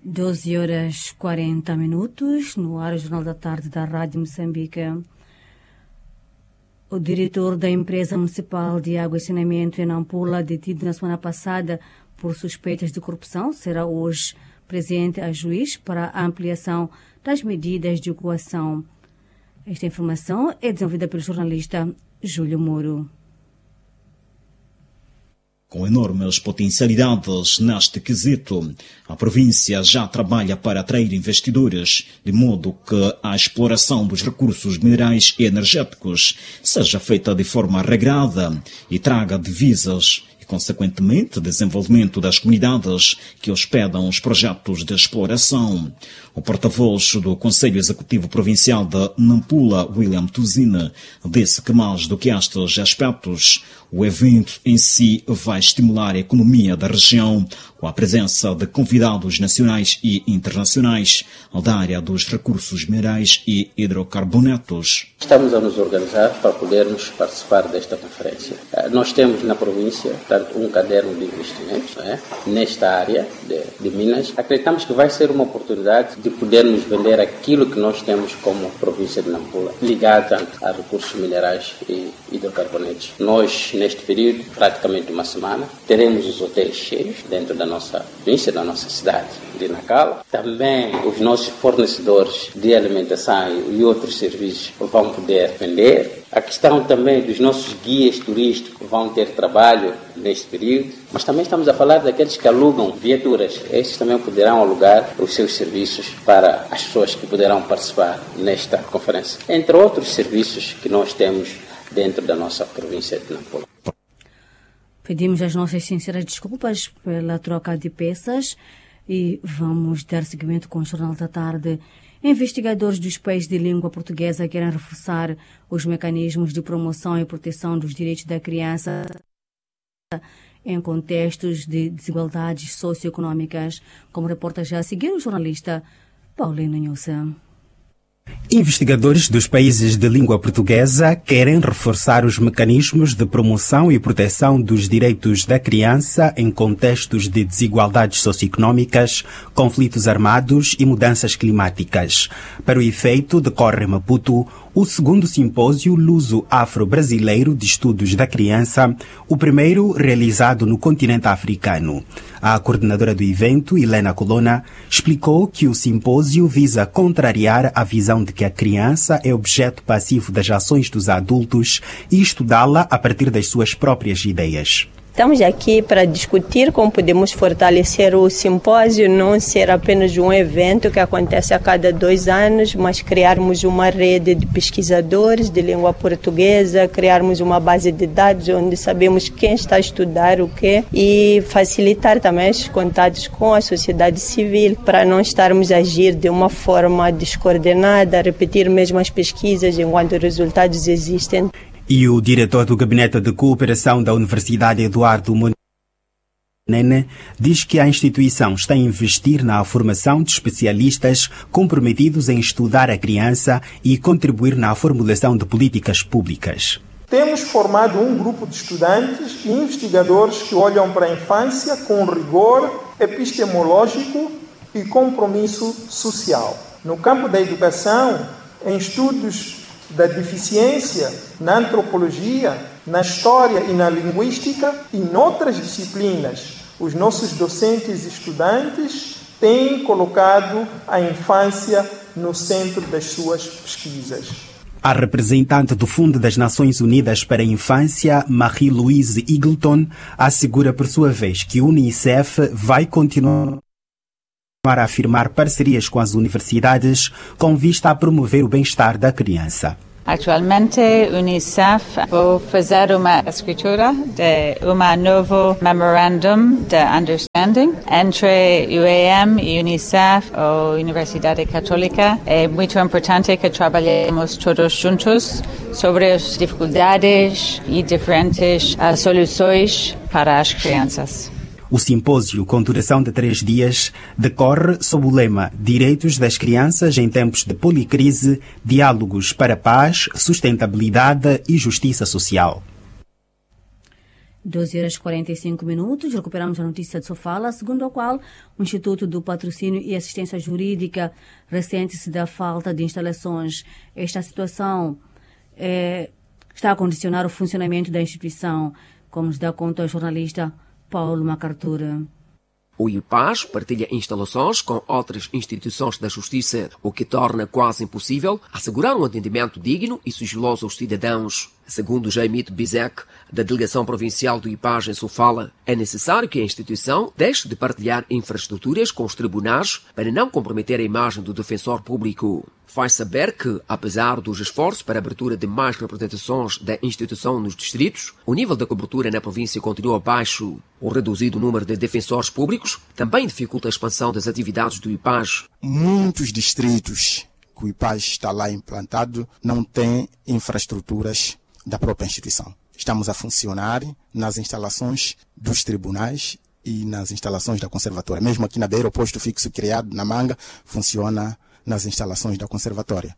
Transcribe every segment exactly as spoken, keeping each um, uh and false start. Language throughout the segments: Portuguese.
doze horas e quarenta minutos, no ar o Jornal da Tarde da Rádio Moçambique. O diretor da empresa municipal de água e saneamento em Nampula, detido na semana passada por suspeitas de corrupção, será hoje presente a juiz para a ampliação das medidas de coação. Esta informação é desenvolvida pelo jornalista Júlio Moro. Com enormes potencialidades neste quesito, a província já trabalha para atrair investidores, de modo que a exploração dos recursos minerais e energéticos seja feita de forma regrada e traga divisas e, consequentemente, desenvolvimento das comunidades que hospedam os projetos de exploração. O porta-voz do Conselho Executivo Provincial de Nampula, William Tuzina, disse que mais do que estes aspectos, o evento em si vai estimular a economia da região com a presença de convidados nacionais e internacionais da área dos recursos minerais e hidrocarbonetos. Estamos a nos organizar para podermos participar desta conferência. Nós temos na província, portanto, um caderno de investimentos, né, nesta área de, de Minas. Acreditamos que vai ser uma oportunidade de podermos vender aquilo que nós temos como província de Nampula, ligado tanto a recursos minerais e hidrocarbonetos. Nós, neste período, praticamente uma semana, teremos os hotéis cheios dentro da nossa província, da nossa cidade de Nacala. Também os nossos fornecedores de alimentação e outros serviços vão poder vender. A questão também dos nossos guias turísticos vão ter trabalho neste período, mas também estamos a falar daqueles que alugam viaturas. Estes também poderão alugar os seus serviços para as pessoas que poderão participar nesta conferência, entre outros serviços que nós temos dentro da nossa província de Nampula. Pedimos as nossas sinceras desculpas pela troca de peças e vamos dar seguimento com o Jornal da Tarde. Investigadores dos países de língua portuguesa querem reforçar os mecanismos de promoção e proteção dos direitos da criança em contextos de desigualdades socioeconómicas, como reporta já a seguir o jornalista Paulino Nhusa. Investigadores dos países de língua portuguesa querem reforçar os mecanismos de promoção e proteção dos direitos da criança em contextos de desigualdades socioeconómicas, conflitos armados e mudanças climáticas. Para o efeito, decorre em Maputo o segundo simpósio luso-afro-brasileiro de estudos da criança, o primeiro realizado no continente africano. A coordenadora do evento, Helena Colonna, explicou que o simpósio visa contrariar a visão de que a criança é objeto passivo das ações dos adultos e estudá-la a partir das suas próprias ideias. Estamos aqui para discutir como podemos fortalecer o simpósio, não ser apenas um evento que acontece a cada dois anos, mas criarmos uma rede de pesquisadores de língua portuguesa, criarmos uma base de dados onde sabemos quem está a estudar o quê e facilitar também os contatos com a sociedade civil para não estarmos a agir de uma forma descoordenada, repetir mesmo as pesquisas enquanto resultados existem. E o diretor do Gabinete de Cooperação da Universidade, Eduardo Monene, diz que a instituição está a investir na formação de especialistas comprometidos em estudar a criança e contribuir na formulação de políticas públicas. Temos formado um grupo de estudantes e investigadores que olham para a infância com rigor epistemológico e compromisso social. No campo da educação, em estudos da deficiência, na antropologia, na história e na linguística e noutras disciplinas, os nossos docentes e estudantes têm colocado a infância no centro das suas pesquisas. A representante do Fundo das Nações Unidas para a Infância, Marie-Louise Eagleton, assegura por sua vez que o Unicef vai continuar a afirmar parcerias com as universidades com vista a promover o bem-estar da criança. Atualmente, o Unicef vai fazer uma escritura de um novo Memorandum de Understanding entre U A M e Unicef, a Universidade Católica. É muito importante que trabalhemos todos juntos sobre as dificuldades e diferentes uh, soluções para as crianças. O simpósio, com duração de três dias, decorre sob o lema Direitos das Crianças em Tempos de Policrise, Diálogos para a Paz, Sustentabilidade e Justiça Social. doze horas e quarenta e cinco minutos, recuperamos a notícia de Sofala, segundo a qual o Instituto do Patrocínio e Assistência Jurídica ressente-se da falta de instalações. Esta situação é, está a condicionar o funcionamento da instituição, como nos dá conta o jornalista Paulo MacArthur. O I P A S partilha instalações com outras instituições da Justiça, o que torna quase impossível assegurar um atendimento digno e sigiloso aos cidadãos. Segundo Jaimito Bizek, da Delegação Provincial do I P A S em Sofala, é necessário que a instituição deixe de partilhar infraestruturas com os tribunais para não comprometer a imagem do defensor público. Faz saber que, apesar dos esforços para a abertura de mais representações da instituição nos distritos, o nível da cobertura na província continua baixo. O reduzido número de defensores públicos também dificulta a expansão das atividades do I P A S. Muitos distritos que o I P A S está lá implantado não têm infraestruturas da própria instituição. Estamos a funcionar nas instalações dos tribunais e nas instalações da conservatória. Mesmo aqui na Beira, o posto fixo criado na Manga funciona nas instalações da conservatória.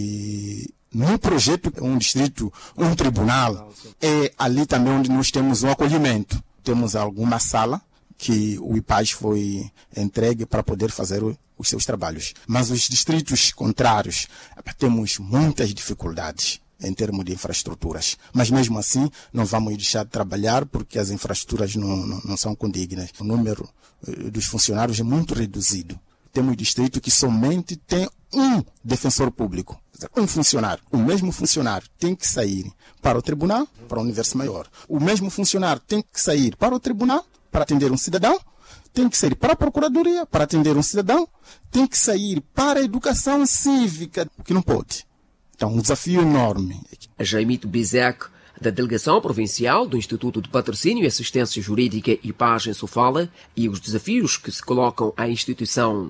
E no projeto, um distrito, um tribunal, é ali também onde nós temos um acolhimento. Temos alguma sala que o I P A S foi entregue para poder fazer o, os seus trabalhos. Mas os distritos contrários, temos muitas dificuldades em termos de infraestruturas. Mas mesmo assim, não vamos deixar de trabalhar porque as infraestruturas não, não, não são condignas. O número dos funcionários é muito reduzido. Temos distrito que somente tem um defensor público, um funcionário. O mesmo funcionário tem que sair para o tribunal, para o universo maior. O mesmo funcionário tem que sair para o tribunal, para atender um cidadão, tem que sair para a procuradoria, para atender um cidadão, tem que sair para a educação cívica, o que não pode. Então, um desafio enorme. Jaimito Bizek, da Delegação Provincial do Instituto de Patrocínio e Assistência Jurídica I P A S em Sofala, e os desafios que se colocam à instituição.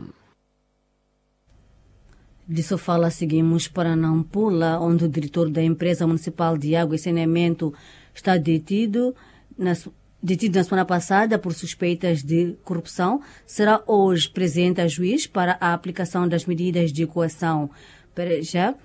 De Sofala seguimos para Nampula, onde o diretor da empresa municipal de água e saneamento está detido na, detido na semana passada por suspeitas de corrupção. Será hoje presente a juiz para a aplicação das medidas de coação. Para já,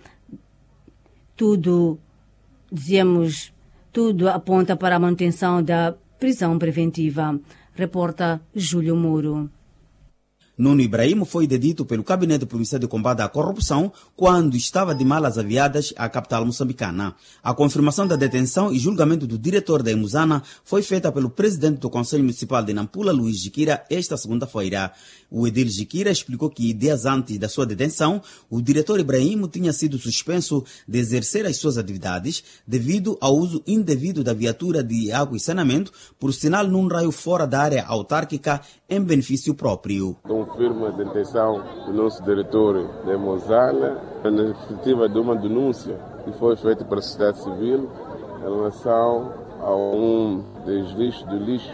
tudo, dizemos, tudo aponta para a manutenção da prisão preventiva. Reporta Júlio Muro. Nuno Ibrahim foi detido pelo Gabinete Provincial de Combate à Corrupção quando estava de malas aviadas à capital moçambicana. A confirmação da detenção e julgamento do diretor da Emuzana foi feita pelo presidente do Conselho Municipal de Nampula, Luís Jiquira, esta segunda-feira. O edil Jiquira explicou que, dias antes da sua detenção, o diretor Ibrahim tinha sido suspenso de exercer as suas atividades devido ao uso indevido da viatura de água e saneamento, por sinal num raio fora da área autárquica em benefício próprio. Confirma a detenção do nosso diretor da Emuzana na perspectiva de uma denúncia que foi feita para a sociedade civil em relação a um dos lixos do lixo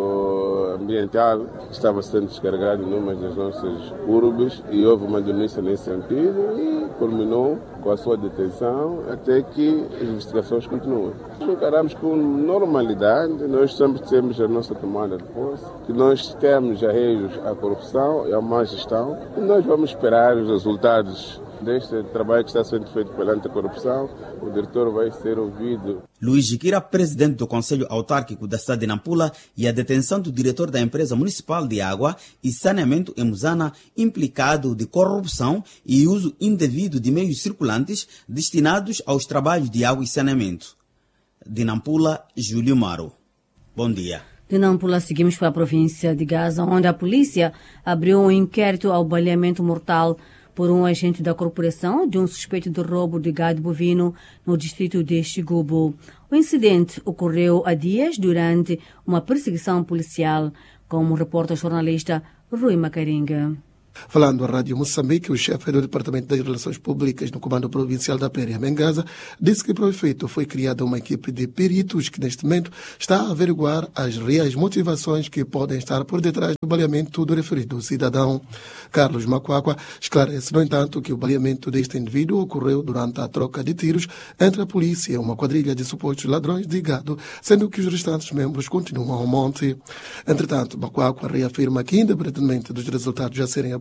ambiental que estava sendo descarregado em uma das nossas urbes e houve uma denúncia nesse sentido e culminou com a sua detenção até que as investigações continuem. Nós encaramos com normalidade, nós sempre temos a nossa tomada de posse, que nós temos arreios à corrupção e à má gestão e nós vamos esperar os resultados deste trabalho que está sendo feito pela anticorrupção. O diretor vai ser ouvido. Luís Jiquira, presidente do Conselho Autárquico da cidade de Nampula, e a detenção do diretor da empresa municipal de água e saneamento Emuzana, implicado de corrupção e uso indevido de meios circulantes destinados aos trabalhos de água e saneamento. De Nampula, Júlio Maro. Bom dia. De Nampula, seguimos para a província de Gaza, onde a polícia abriu um inquérito ao baleamento mortal por um agente da corporação de um suspeito de roubo de gado bovino no distrito de Xigubo. O incidente ocorreu há dias durante uma perseguição policial, como reporta o jornalista Rui Macaringa. Falando à Rádio Moçambique, o chefe do Departamento das Relações Públicas no Comando Provincial da P R M em Gaza disse que, para o efeito, foi criada uma equipe de peritos que, neste momento, está a averiguar as reais motivações que podem estar por detrás do baleamento do referido cidadão. Carlos Macuacua esclarece, no entanto, que o baleamento deste indivíduo ocorreu durante a troca de tiros entre a polícia e uma quadrilha de supostos ladrões de gado, sendo que os restantes membros continuam ao monte. Entretanto, Macuacua reafirma que, independentemente dos resultados já serem apurados,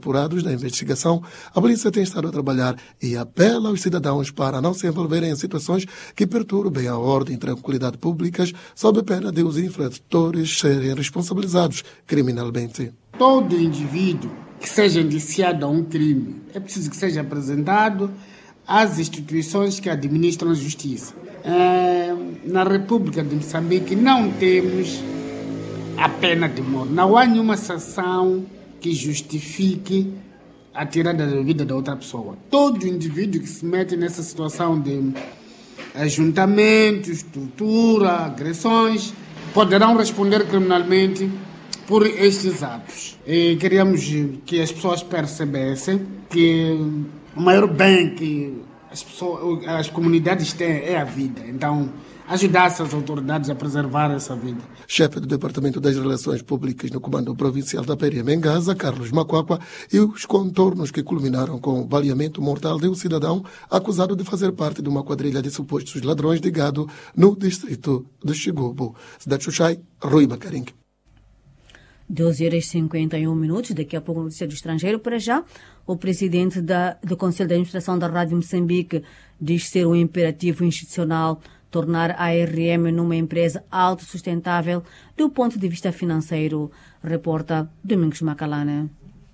apurados da investigação, a polícia tem estado a trabalhar e apela aos cidadãos para não se envolverem em situações que perturbem a ordem e tranquilidade públicas, sob pena de os infratores serem responsabilizados criminalmente. Todo indivíduo que seja indiciado a um crime é preciso que seja apresentado às instituições que administram a justiça. É, na República de Moçambique não temos a pena de morte. Não há nenhuma sanção que justifique a tirada da vida da outra pessoa. Todo indivíduo que se mete nessa situação de ajuntamentos, tortura, agressões, poderão responder criminalmente por estes atos. E queríamos que as pessoas percebessem que o maior bem que as, pessoas, as comunidades têm é a vida. Então, ajudar essas autoridades a preservar essa vida. Chefe do Departamento das Relações Públicas no Comando Provincial da Péria Mengaza, Carlos Macuacua, e os contornos que culminaram com o baleamento mortal de um cidadão acusado de fazer parte de uma quadrilha de supostos ladrões de gado no distrito de Xigubo. Cidade Xuxai, Rui Bacarim. doze horas e cinquenta e um minutos, daqui a pouco notícia do estrangeiro. Para já, o presidente da, do Conselho de Administração da Rádio Moçambique diz ser um imperativo institucional tornar a R M numa empresa autossustentável do ponto de vista financeiro, reporta Domingos Macalana.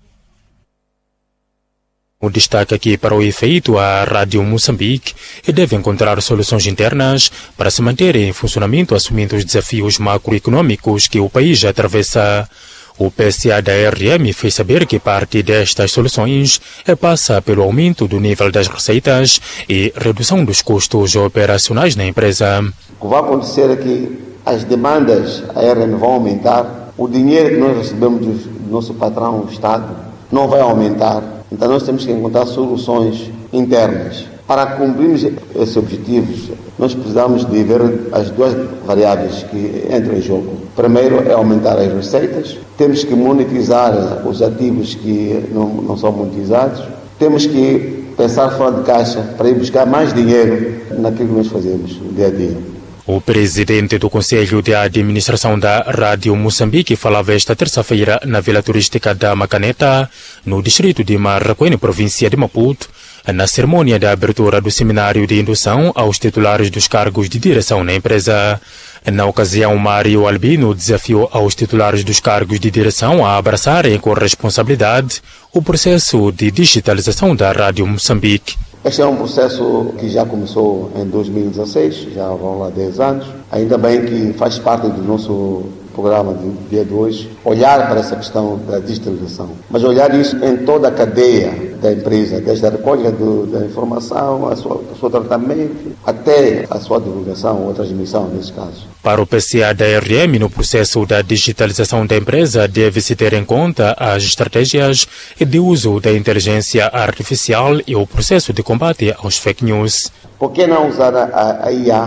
O destaque aqui para o efeito, a Rádio Moçambique deve encontrar soluções internas para se manter em funcionamento, assumindo os desafios macroeconômicos que o país atravessa. O P C A da R M fez saber que parte destas soluções passa pelo aumento do nível das receitas e redução dos custos operacionais na empresa. O que vai acontecer é que as demandas da R M vão aumentar, o dinheiro que nós recebemos do nosso patrão, o Estado, não vai aumentar. Então nós temos que encontrar soluções internas. Para cumprirmos esses objetivos, nós precisamos de ver as duas variáveis que entram em jogo. Primeiro é aumentar as receitas, temos que monetizar os ativos que não, não são monetizados, temos que pensar fora de caixa para ir buscar mais dinheiro naquilo que nós fazemos no dia a dia. O presidente do Conselho de Administração da Rádio Moçambique falava esta terça-feira na Vila Turística da Macaneta, no distrito de Marraquene, província de Maputo, na cerimônia da abertura do seminário de indução aos titulares dos cargos de direção na empresa. Na ocasião, Mário Albino desafiou aos titulares dos cargos de direção a abraçarem com responsabilidade o processo de digitalização da Rádio Moçambique. Este é um processo que já começou em dois mil e dezesseis, já vão lá dez anos. Ainda bem que faz parte do nosso programa de dia dois, olhar para essa questão da digitalização. Mas olhar isso em toda a cadeia da empresa, desde a recolha do, da informação, a sua, o seu tratamento, até a sua divulgação ou transmissão, nesse caso. Para o P C A da R M, no processo da digitalização da empresa, deve-se ter em conta as estratégias de uso da inteligência artificial e o processo de combate aos fake news. Por que não usar a, a I A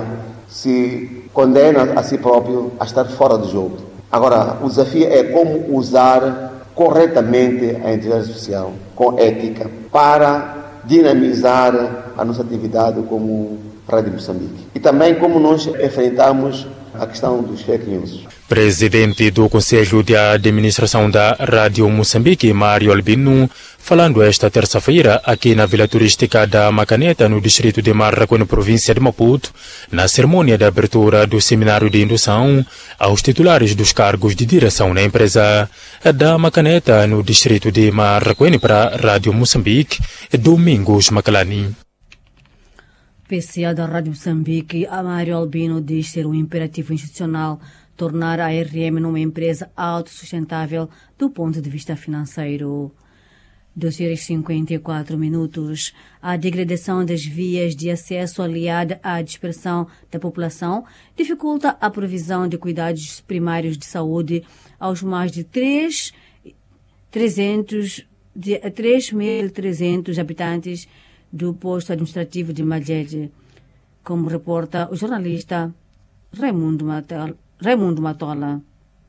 se condena a si próprio a estar fora do jogo? Agora, o desafio é como usar corretamente a inteligência artificial, com ética, para dinamizar a nossa atividade como Rádio Moçambique. E também como nós enfrentamos a questão dos fake news. Presidente do Conselho de Administração da Rádio Moçambique, Mário Albino, falando esta terça-feira aqui na Vila Turística da Macaneta, no distrito de Marraquene, província de Maputo, na cerimônia de abertura do seminário de indução aos titulares dos cargos de direção na empresa da Macaneta, no distrito de Marraquene, para a Rádio Moçambique, Domingos Macalani. P C A da Rádio Moçambique, Mário Albino, diz ser um imperativo institucional tornar a R M numa empresa autossustentável do ponto de vista financeiro. doze horas e cinquenta e quatro minutos. A degradação das vias de acesso aliada à dispersão da população dificulta a provisão de cuidados primários de saúde aos mais de três mil e trezentos habitantes do posto administrativo de Madjede, como reporta o jornalista Raimundo Matola. Raimundo Matola.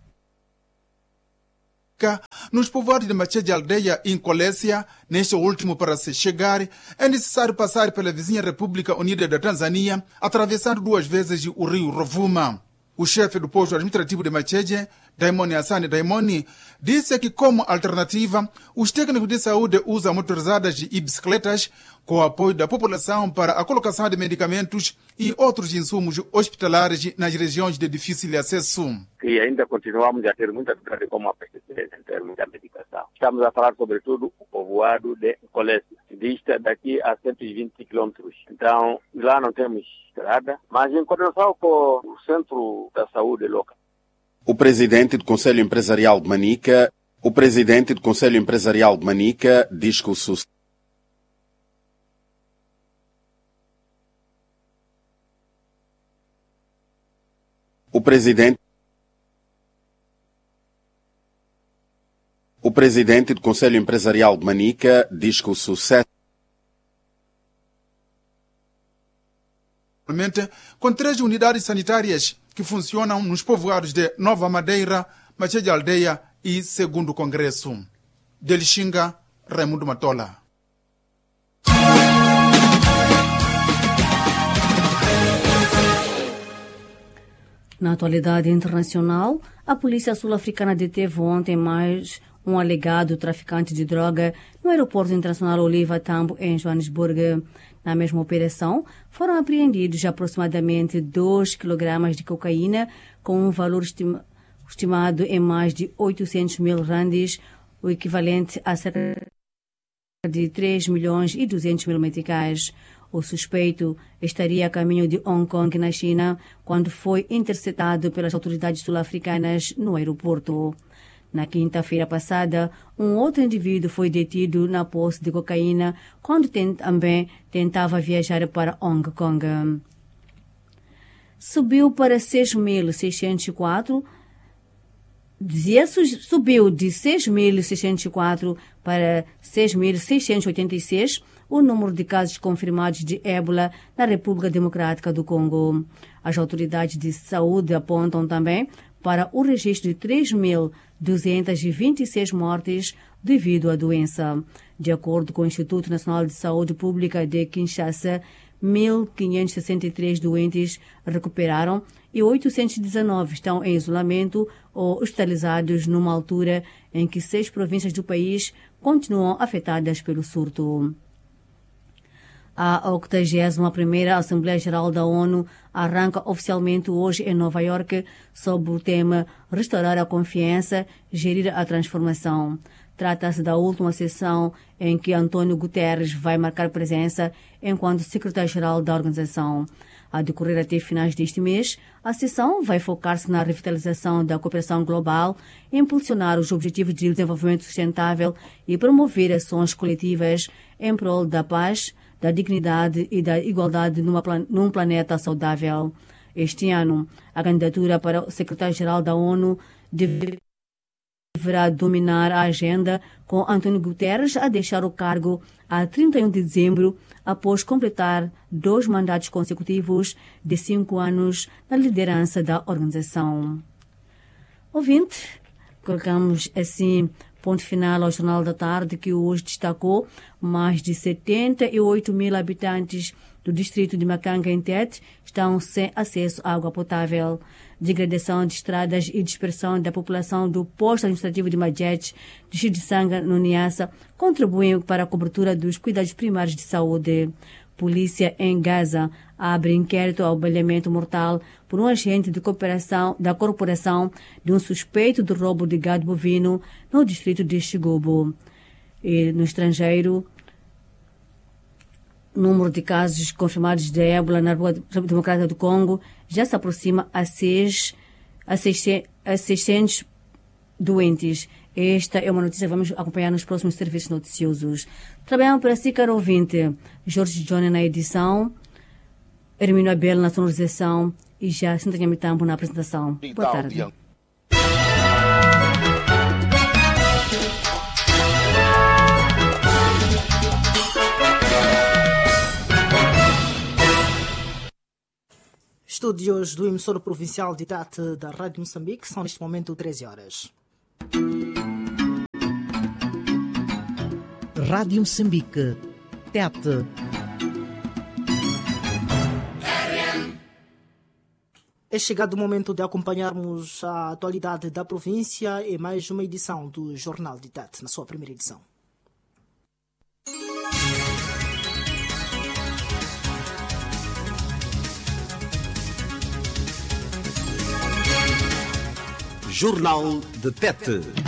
Nos povoados de Madjede Aldeia e Incolésia, neste último para se chegar, é necessário passar pela vizinha República Unida da Tanzânia, atravessando duas vezes o rio Rovuma. O chefe do posto administrativo de Macheje, Daimoni Hassani Daimoni, disse que, como alternativa, os técnicos de saúde usam motorizadas e bicicletas com o apoio da população para a colocação de medicamentos e outros insumos hospitalares nas regiões de difícil acesso. E ainda continuamos a ter muita dificuldade como a P C C em termos da medicação. Estamos a falar, sobretudo, o povoado de Colégio, dista daqui a cento e vinte quilômetros. Então, lá não temos estrada, mas em coordenação com o Centro da Saúde local. O presidente do Conselho Empresarial de Manica, o presidente do Conselho Empresarial de Manica diz que o sucesso O presidente O presidente do Conselho Empresarial de Manica diz que o sucesso com três unidades sanitárias que funcionam nos povoados de Nova Madeira, Macheje Aldeia e Segundo Congresso. De Lixinga, Raimundo Matola. Na atualidade internacional, a polícia sul-africana deteve ontem mais um alegado traficante de droga no aeroporto internacional Oliver Tambo, em Joanesburgo. Na mesma operação, foram apreendidos aproximadamente dois quilogramas de cocaína com um valor estima, estimado em mais de oitocentos mil randes, o equivalente a cerca de três milhões e duzentos mil meticais. O suspeito estaria a caminho de Hong Kong, na China, quando foi interceptado pelas autoridades sul-africanas no aeroporto. Na quinta-feira passada, um outro indivíduo foi detido na posse de cocaína quando também tentava viajar para Hong Kong. Subiu para seis mil seiscentos e quatro, subiu de seis mil seiscentos e quatro para seis mil seiscentos e oitenta e seis o número de casos confirmados de ébola na República Democrática do Congo. As autoridades de saúde apontam também para o registro de três mil duzentas e vinte e seis mortes devido à doença. De acordo com o Instituto Nacional de Saúde Pública de Kinshasa, mil quinhentos e sessenta e três doentes recuperaram e oitocentos e dezenove estão em isolamento ou hospitalizados numa altura em que seis províncias do país continuam afetadas pelo surto. A octagésima primeira Assembleia Geral da ONU arranca oficialmente hoje em Nova Iorque sob o tema Restaurar a Confiança, Gerir a Transformação. Trata-se da última sessão em que António Guterres vai marcar presença enquanto secretário-geral da organização. A decorrer até finais deste mês, a sessão vai focar-se na revitalização da cooperação global, impulsionar os objetivos de desenvolvimento sustentável e promover ações coletivas em prol da paz, da dignidade e da igualdade numa, num planeta saudável. Este ano, a candidatura para o secretário-geral da ONU deve deverá dominar a agenda, com António Guterres a deixar o cargo a trinta e um de dezembro, após completar dois mandatos consecutivos de cinco anos na liderança da organização. Ouvinte, colocamos assim ponto final ao Jornal da Tarde, que hoje destacou mais de setenta e oito mil habitantes do distrito de Macanga, em Tete, estão sem acesso à água potável. Degradação de estradas e dispersão da população do posto administrativo de Majetes, distrito de Sanga, no Niassa, contribuem para a cobertura dos cuidados primários de saúde. Polícia em Gaza abre inquérito ao baleamento mortal por um agente de cooperação da corporação de um suspeito de roubo de gado bovino no distrito de Chigubo. E no estrangeiro, o número de casos confirmados de ébola na República Democrática do Congo já se aproxima a, seis, a, seiscentos, a seiscentos doentes. Esta é uma notícia que vamos acompanhar nos próximos serviços noticiosos. Trabalhamos para si, caro ouvinte. Jorge Johnny na edição, Hermínio Abel na sonorização e já Sintonha Mitambo na apresentação. Boa tarde. Estúdios do emissor provincial de Tete da Rádio Moçambique são neste momento treze horas. Rádio Moçambique, Tete. É chegado o momento de acompanharmos a atualidade da província e mais uma edição do Jornal de Tete, na sua primeira edição. Jornal de Tete.